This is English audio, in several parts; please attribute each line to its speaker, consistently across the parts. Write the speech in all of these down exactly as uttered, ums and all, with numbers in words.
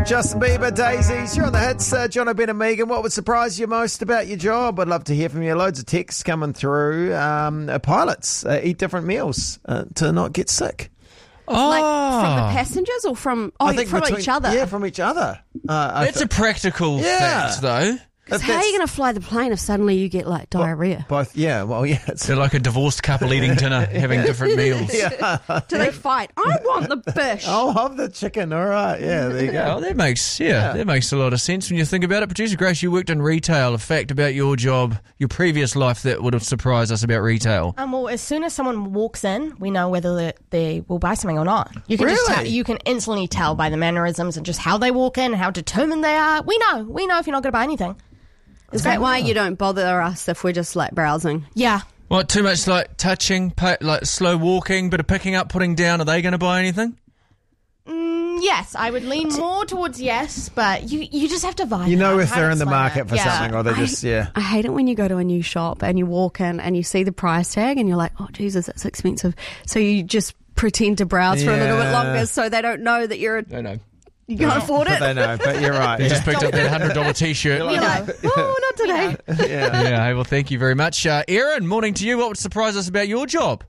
Speaker 1: Justin Bieber, Daisies. You're on the hits. Uh, John O'Brien and Megan, what would surprise you most about your job? I'd love to hear from you. Loads of texts coming through. Um, uh, pilots uh, eat different meals uh, to not get sick.
Speaker 2: Oh.
Speaker 3: Like from the passengers or from oh,
Speaker 1: I think
Speaker 3: from
Speaker 1: between-
Speaker 3: each other?
Speaker 1: Yeah, from each other. Uh, I
Speaker 2: That's
Speaker 1: thi-
Speaker 2: a practical
Speaker 1: Yeah.
Speaker 2: fact, though.
Speaker 3: Because
Speaker 1: If
Speaker 3: how are
Speaker 1: that's-
Speaker 3: you going to fly the plane if suddenly you get like diarrhea?
Speaker 1: Both, yeah, well, yeah. It's,
Speaker 2: They're like a divorced couple eating dinner, having different meals.
Speaker 1: yeah.
Speaker 3: Do they fight? I want the fish.
Speaker 1: I'll have the chicken, all right. Yeah, there you
Speaker 2: Yeah,
Speaker 1: go.
Speaker 2: well, that makes yeah,
Speaker 1: Yeah.
Speaker 2: that makes a lot of sense when you think about it. Producer Grace, you worked in retail. A fact about your job, your previous life that would have surprised us about retail.
Speaker 4: Um, well, as soon as someone walks in, we know whether they, they will buy something or not. You can just
Speaker 1: Really?
Speaker 4: tell, you can instantly tell by the mannerisms and just how they walk in, how determined they are. We know. We know if you're not going to buy anything.
Speaker 3: Is that why you don't bother us if we're just like browsing?
Speaker 4: Yeah.
Speaker 2: What, too much like touching, pa- like slow walking, bit of picking up, putting down? Are they going to buy anything?
Speaker 4: Mm, yes, I would lean more towards yes, but you you just have to vibe.
Speaker 1: You know
Speaker 4: it.
Speaker 1: if
Speaker 4: How
Speaker 1: they're
Speaker 4: to
Speaker 1: in the
Speaker 4: explain
Speaker 1: market
Speaker 4: it.
Speaker 1: for
Speaker 4: Yeah.
Speaker 1: something or they just, yeah.
Speaker 3: I hate it when you go to a new shop and you walk in and you see the price tag and you're like, oh, Jesus, that's expensive. So you just pretend to browse for a little bit
Speaker 1: Yeah.
Speaker 3: longer so they don't know that you're
Speaker 2: No, no.
Speaker 3: you can't afford
Speaker 1: But
Speaker 3: it.
Speaker 1: they know, but you're right.
Speaker 2: They
Speaker 1: Yeah.
Speaker 2: just picked up that one hundred dollars T-shirt.
Speaker 4: You know.
Speaker 3: Oh, not today.
Speaker 1: yeah.
Speaker 2: Yeah, hey, well, thank you very much. Uh, Erin, morning to you. What would surprise us about your job?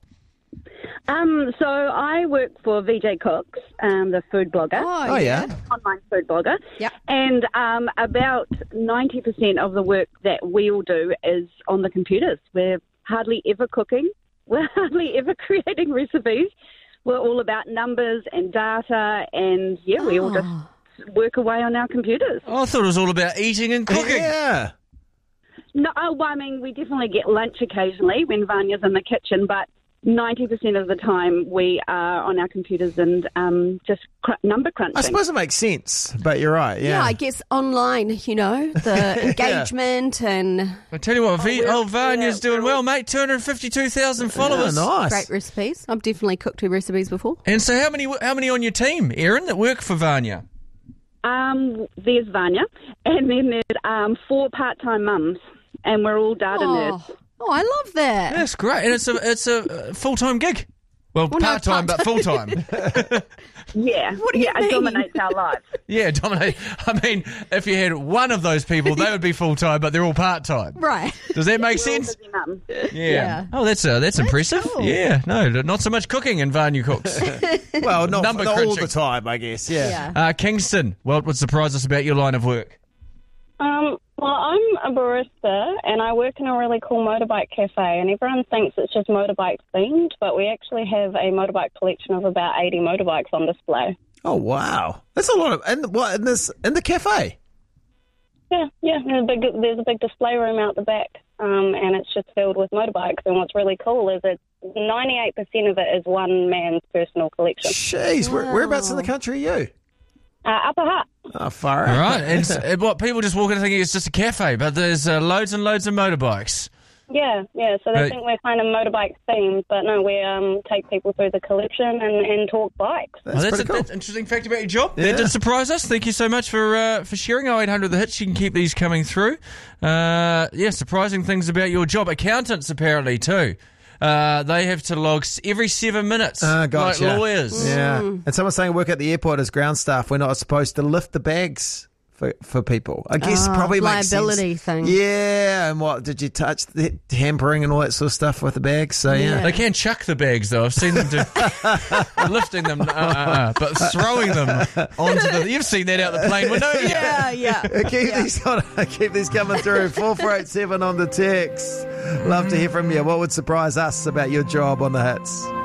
Speaker 5: Um, so I work for V J Cooks, um, the food blogger,
Speaker 1: Oh, yeah.
Speaker 5: online food blogger.
Speaker 3: Yep.
Speaker 5: And um, about ninety percent of the work that we all do is on the computers. We're hardly ever cooking. We're hardly ever creating recipes. We're all about numbers and data, and, yeah, we all just work away on our computers.
Speaker 2: Oh, I thought it was all about eating and cooking.
Speaker 1: Yeah.
Speaker 5: No, oh, well, I mean, we definitely get lunch occasionally when Vanya's in the kitchen, but ninety percent of the time we are on our computers and um, just cr- number crunching.
Speaker 1: I suppose it makes sense, but you're right.
Speaker 3: Yeah,
Speaker 1: Yeah.
Speaker 3: I guess online, you know, the engagement and
Speaker 2: I tell you what, v-
Speaker 5: we're-
Speaker 2: oh, Vanya's
Speaker 5: yeah,
Speaker 2: doing
Speaker 5: we're-
Speaker 2: well, mate. two hundred fifty-two thousand followers.
Speaker 1: Yeah, nice.
Speaker 3: great recipes. I've definitely cooked her recipes before.
Speaker 2: And so, how many how many on your team, Erin, that work for Vanya?
Speaker 5: Um, there's Vanya, and then there's um, four part-time mums, and we're all data nerds.
Speaker 3: Oh, oh, I love that.
Speaker 2: That's great, and it's a it's a full time gig. Well,
Speaker 3: Well, no,
Speaker 2: part time, but full time.
Speaker 5: Yeah,
Speaker 3: What do you
Speaker 5: yeah,
Speaker 3: mean?
Speaker 5: it dominates our lives.
Speaker 2: Yeah, dominate. I mean, if you had one of those people, they would be full time, but they're all part time.
Speaker 3: Right.
Speaker 2: Does that make
Speaker 5: We're all
Speaker 2: sense?
Speaker 5: busy mums.
Speaker 2: Yeah.
Speaker 3: Yeah.
Speaker 2: Oh, that's uh, that's, impressive.
Speaker 3: cool.
Speaker 2: Yeah. No, not so much cooking in Vanya Cooks.
Speaker 1: Well, not,
Speaker 2: Number
Speaker 1: not all
Speaker 2: crunching.
Speaker 1: the time, I guess. Yeah.
Speaker 3: Yeah.
Speaker 2: uh, Kingston, what would surprise us about your line of work?
Speaker 6: Um, well, I'm a barista and I work in a really cool motorbike cafe, and everyone thinks it's just motorbike themed, but we actually have a motorbike collection of about eighty motorbikes on display.
Speaker 1: Oh, wow. That's a lot of... And what, in this in the cafe?
Speaker 6: Yeah, yeah. There's a big, there's a big display room out the back, um, and it's just filled with motorbikes. And what's really cool is that ninety-eight percent of it is one man's personal collection.
Speaker 1: Jeez, where, whereabouts in the country are you?
Speaker 6: Uh, Upper Hutt.
Speaker 1: Oh, far
Speaker 2: All
Speaker 1: out.
Speaker 2: right. And s- uh, what people just walk in thinking it's just a cafe, but there's uh, loads and loads of motorbikes.
Speaker 6: Yeah, yeah. So they
Speaker 2: Right.
Speaker 6: think we're kind of motorbike themed, but no, we um, take people through the collection and, and talk bikes.
Speaker 1: That's
Speaker 2: Well, that's
Speaker 1: pretty
Speaker 2: a,
Speaker 1: cool.
Speaker 2: that's an interesting fact about your job.
Speaker 1: Yeah.
Speaker 2: That did surprise us. Thank you so much for uh, for sharing. oh eight hundred The Hits. You can keep these coming through. Uh, yeah, surprising things about your job. Accountants, apparently, too. Uh, they have to log s- every seven minutes,
Speaker 1: Ah, gotcha.
Speaker 2: like lawyers.
Speaker 1: Yeah. And someone's saying work at the airport as ground staff. We're not supposed to lift the bags for, for people. I guess
Speaker 3: Ah,
Speaker 1: probably makes
Speaker 3: liability
Speaker 1: sense.
Speaker 3: thing.
Speaker 1: Yeah. And what, did you touch the hampering and all that sort of stuff with the bags? So, yeah.
Speaker 2: They can chuck the bags, though. I've seen them do lifting them, uh, uh, uh, but throwing them onto the. You've seen that out the plane window, yeah.
Speaker 3: Yeah, yeah.
Speaker 1: Keep these on, keep these coming through. four four eight seven on the text. Love to hear from you. What would surprise us about your job on the Hits?